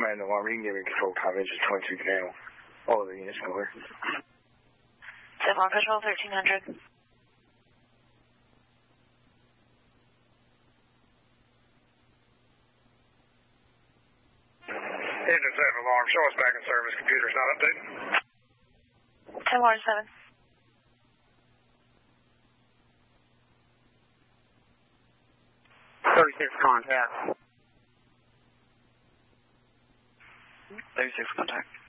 command alarm. You can give me control time. It's just 22 channel. All of the units can clear. Alarm Patrol 1300. Engine 7 alarm. Show us back in service. Computer's not updated. 10 Warren 7. 36 contact. 36 contact.